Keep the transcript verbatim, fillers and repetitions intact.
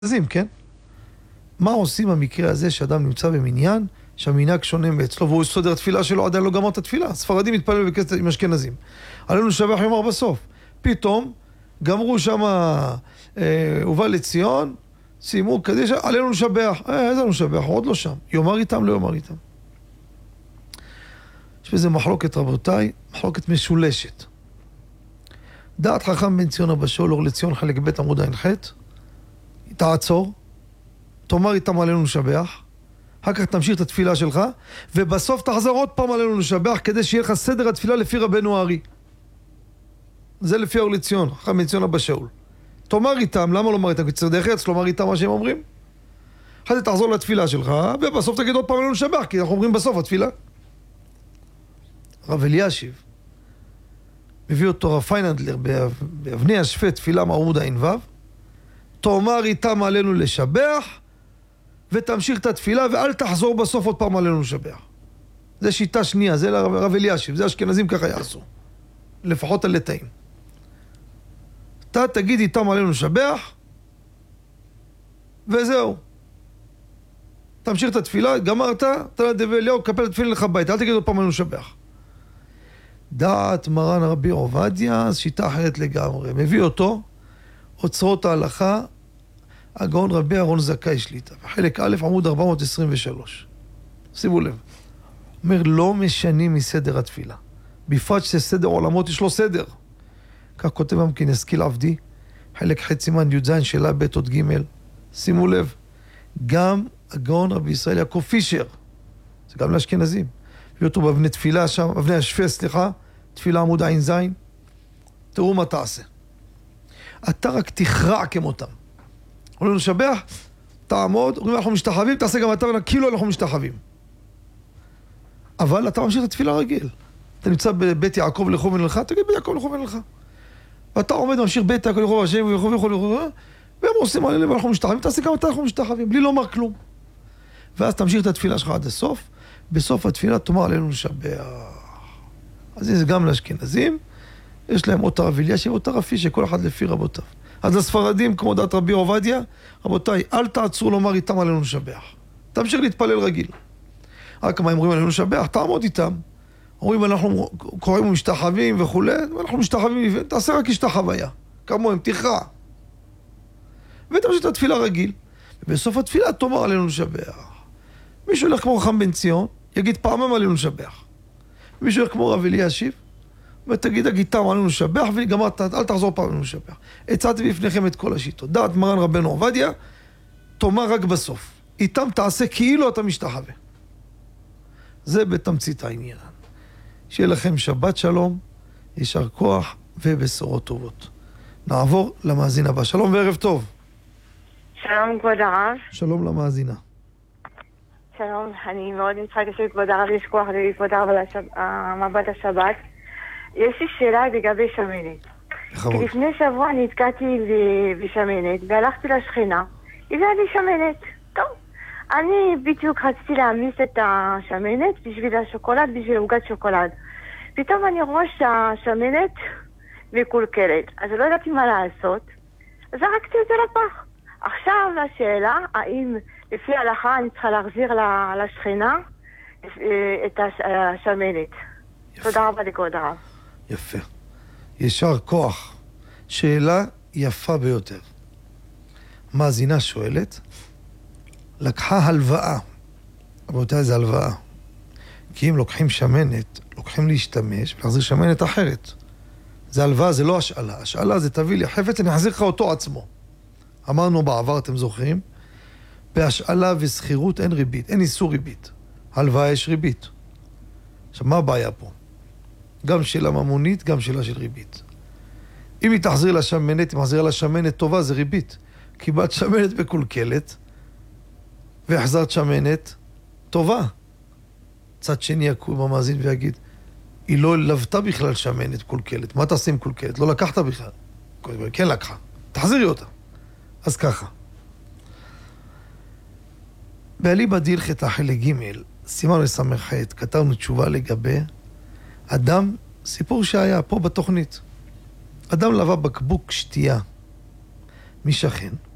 כן? מה עושים במקרה הזה שאדם נמצא במניין, שהמנהג שונה מאצלו, והוא סודר התפילה שלו, עדיין לא גמר את התפילה. ספרדים מתפלל בכנסת עם אשכנזים. עלינו לשבח יאמר בסוף. פתאום גמרו שם, אה, ובא לציון, סיימו קדיש, עלינו לשבח. אה, איזה לנו לשבח? עוד לא שם. יאמר איתם, לא יאמר איתם. יש בזה מחלוקת, רבותיי, מחלוקת משולשת. דעת חכם בן ציון אבא שאול, אור לציון חלק ב' עמוד ע"ח, תעצור, תאמר איתם עלינו לשבח, אחר כך תמשיך את התפילה שלך, ובסוף תחזור עוד פעם עלינו לשבח, כדי שיהיה לך סדר התפילה לפי רבנו הארי. זה לפי אור לציון, חכם בן ציון אבא שאול. תאמר איתם, למה לא אומר איתם? כי צריך דרך לומר איתם מה שהם אומרים. אחרי זה תחזור לתפילה שלך, ובסוף תגיד עוד פעם עלינו לשבח, כי אנחנו אומרים בסוף התפילה. רב אלישיב מביא אותו רב פייננדלר באבני השפט תפילה מעמוד ע"ו, תאמר איתם עלינו לשבח ותמשיך את התפילה ואל תחזור בסוף עוד פעם עלינו לשבח. זה שיטה שנייה, זה רב אלישיב, זה אשכנזים ככה יעשו, לפחות הלטאים. אתה תגיד איתם עלינו לשבח וזהו, תמשיך את התפילה, גמרת, תלה דבי אליהו, קפל את התפילה לך ביתה, אל תגיד עוד פעם עלינו לשבח. דעת מרן רבי עובדיה, שיטה אחרת לגמרי. מביא אותו, אוצרות ההלכה, הגאון רבי אהרון זכאי שליטה, בחלק א' עמוד ארבע מאות עשרים ושלוש. שימו לב. אומר, לא משנים מסדר התפילה. בפרט שסדר עולמות יש לו סדר. כך כותב גם כן ישכיל עבדי, חלק ח' סימן י"ז שאלה ב' עוד ג'. שימו לב. גם הגאון רבי ישראל יעקב פישר, זה גם לאשכנזים. הביא אותו באבני תפילה שם, אבני השפט, סליחה, תפילה עמוד ע"ז. תראו מה תעשה. אתה רק תכרע כמותם. אומרים לשבח, תעמוד, אומרים אנחנו משתחווים, תעשה גם אתה כאילו אנחנו משתחווים. אבל אתה ממשיך את התפילה רגיל. אתה נמצא בבית יעקב לכו ונלך, תגיד בית יעקב לכו ונלך. ואתה עומד וממשיך בית יעקב לכו והשם ולכו ולכו ולכו, והם עושים עליהם ואנחנו משתחווים, תעשה גם אתה אנחנו משתחווים, בלי לומר כלום. ואז תמשיך את התפילה שלך עד הסוף, בסוף התפילה תאמר עלינו לשבח. אז זה גם לאשכנזים, יש להם אותה רב אלישיב, אותה רב פישר, כל אחד לפי רבותיו. אז הספרדים, כמו דעת רבי עובדיה, רבותיי, אל תעצרו לומר איתם עלינו לשבח. תמשיך להתפלל רגיל. רק מה הם אומרים עלינו לשבח, תעמוד איתם. אומרים, אנחנו קוראים ומשתחווים וכו', ואנחנו משתחווים, תעשה רק השתחוויה. כמוהם, תכרע. ותמשיך את התפילה רגיל. ובסוף התפילה תאמר עלינו לשבח. מישהו ילך כמו חכם בן ציון, יגיד פעמם עלינו לשבח. מישהו ילך כמו רב אלישיב, ותגיד הגיתם עלינו לשבח, וגמרת, אל תחזור פעם עלינו לשבח. הצעתי בפניכם את כל השיטות. דעת מרן רבנו עובדיה, תאמר רק בסוף. איתם תעשה כאילו אתה משתחווה. זה בתמצית העניין. שיהיה לכם שבת שלום, יישר כוח ובשורות טובות. נעבור למאזין הבא. שלום וערב טוב. שלום כבוד הרב. שלום למאזינה. שלום, אני מאוד מתרגשת לכבוד הרב, יש כוח לכבוד הרב על המבט השבת. יש לי שאלה לגבי שמנת. בכבוד. לפני שבוע נתקעתי בשמנת והלכתי לשכנה, הביאה לי שמנת. טוב, אני בדיוק רציתי להעמיס את השמנת בשביל השוקולד, בשביל עוגת שוקולד. פתאום אני רואה שהשמנת מקולקלת, אז לא ידעתי מה לעשות, אז זרקתי את זה לפח. עכשיו השאלה, האם לפי ההלכה אני צריכה להחזיר לשכנה את השמנת. תודה רבה לכבוד הרב. יפה. ישר כוח. שאלה יפה ביותר. מאזינה שואלת, לקחה הלוואה. רבותיי, זה הלוואה. כי אם לוקחים שמנת, לוקחים להשתמש ולהחזיר שמנת אחרת. זה הלוואה, זה לא השאלה. השאלה זה תביא לי חפץ, אני אחזיר לך אותו עצמו. אמרנו בעבר, אתם זוכרים? בהשאלה וסחירות אין ריבית, אין איסור ריבית. הלוואה יש ריבית. עכשיו, מה הבעיה פה? גם שאלה ממונית, גם שאלה של ריבית. אם היא תחזיר לה שמנת, אם תחזיר לה שמנת טובה, זה ריבית. קיבלת שמנת מקולקלת, והחזרת שמנת טובה. צד שני יקום המאזין ויגיד, היא לא לבתה בכלל שמנת מקולקלת. מה תעשה עם מקולקלת? לא לקחת בכלל. כן לקחה. תחזירי אותה. אז ככה. באליבא דהלכתא חלק ג' סימן לס"ח, כתבנו תשובה לגבי אדם, סיפור שהיה פה בתוכנית. אדם לבא בקבוק שתייה משכן,